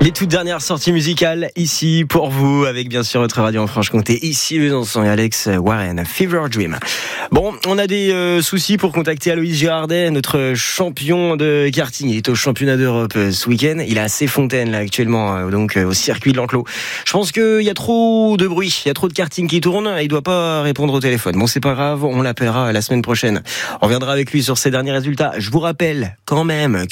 Les toutes dernières sorties musicales ici pour vous, avec bien sûr votre radio en Franche-Comté, ici Besançon et Alex Warren, Fever Dream. Bon, on a des soucis pour contacter Aloïs Girardet, notre champion de karting. Il est au championnat d'Europe ce week-end. Il est à Cesfontaines là actuellement, donc au circuit de l'Enclos. Je pense qu'il y a trop de bruit, il y a trop de karting qui tourne et il doit pas répondre au téléphone. Bon, c'est pas grave, on l'appellera la semaine prochaine. On reviendra avec lui sur ses derniers résultats. Je vous rappelle quand même